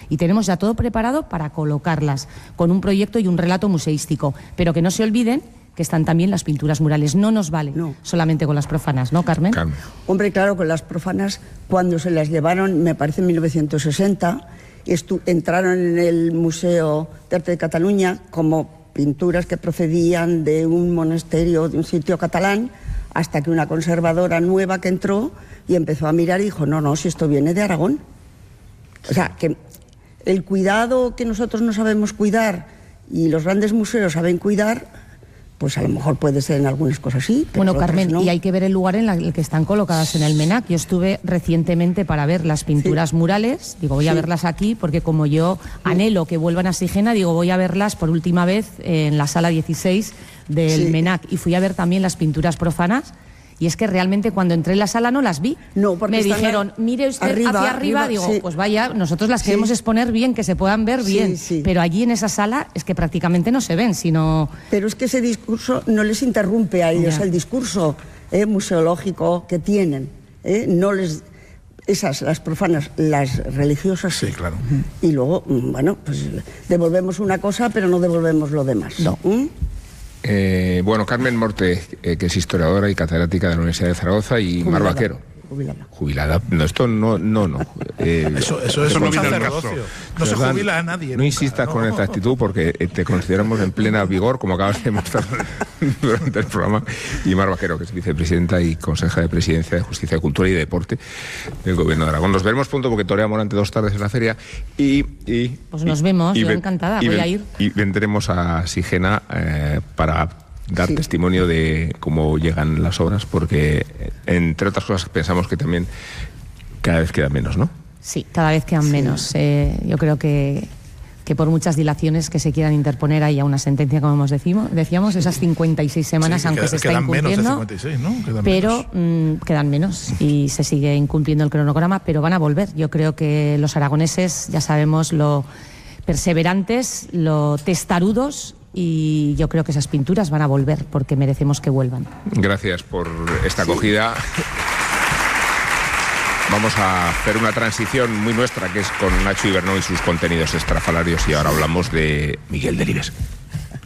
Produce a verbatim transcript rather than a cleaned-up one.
y tenemos ya todo preparado para colocarlas con un proyecto y un relato museístico, pero que no se olviden que están también las pinturas murales. No nos vale no. solamente con las profanas, ¿no, Carmen? Carmen? Hombre, claro, con las profanas, cuando se las llevaron, me parece en mil novecientos sesenta, entraron en el Museo d'Arte de Cataluña como pinturas que procedían de un monasterio, de un sitio catalán, hasta que una conservadora nueva que entró y empezó a mirar y dijo, no, no, si esto viene de Aragón. O sea, que el cuidado que nosotros no sabemos cuidar y los grandes museos saben cuidar, pues a lo mejor puede ser en algunas cosas sí. Pero bueno, Carmen, no. Y hay que ver el lugar en el que están colocadas en el MENAC. Yo estuve recientemente para ver las pinturas sí. murales, digo, voy sí. a verlas aquí, porque como yo sí. anhelo que vuelvan a Sigena, digo, voy a verlas por última vez en la sala dieciséis del sí. MENAC. Y fui a ver también las pinturas profanas. Y es que realmente cuando entré en la sala no las vi. No, porque me dijeron, mire usted arriba, hacia arriba, arriba digo, sí. pues vaya, nosotros las sí. queremos exponer bien, que se puedan ver bien, sí, sí. pero allí en esa sala es que prácticamente no se ven, sino... Pero es que ese discurso no les interrumpe a ellos, ya. el discurso eh, museológico que tienen, eh, no les... Esas, las profanas, las religiosas, sí. Sí, claro. Y luego, bueno, pues devolvemos una cosa, pero no devolvemos lo demás. No. ¿Mm? Eh, bueno, Carmen Morte, eh, que es historiadora y catedrática de la Universidad de Zaragoza, y Jubilada. Mar Vaquero. Jubilada. Jubilada. No, esto no, no, no. Eh, eso, eso, eso no viene del caso. No se jubila a nadie. No nunca, insistas ¿no? con esta actitud porque te consideramos en plena vigor, como acabas de demostrar durante el programa. Y Mar Vaquero, que es vicepresidenta y consejera de Presidencia de Justicia, Cultura y Deporte del Gobierno de Aragón. Nos veremos pronto porque Torea Morante dos tardes en la feria. Y, y pues nos vemos, y, yo ven, encantada, voy ven, a ir. Y vendremos a Sigena eh, para dar sí. testimonio de cómo llegan las obras, porque entre otras cosas pensamos que también cada vez quedan menos, ¿no? Sí, cada vez quedan sí. menos. Eh, yo creo que, que por muchas dilaciones que se quieran interponer haya una sentencia, como hemos decimos, decíamos, esas cincuenta y seis semanas, sí, aunque queda, se está incumpliendo, menos de cincuenta y seis, ¿no? Quedan pero menos. Mmm, quedan menos y se sigue incumpliendo el cronograma, pero van a volver. Yo creo que los aragoneses ya sabemos lo perseverantes, lo testarudos, y yo creo que esas pinturas van a volver porque merecemos que vuelvan. Gracias por esta acogida. Vamos a hacer una transición muy nuestra, que es con Nacho Ibernón y sus contenidos estrafalarios, y ahora hablamos de Miguel Delibes.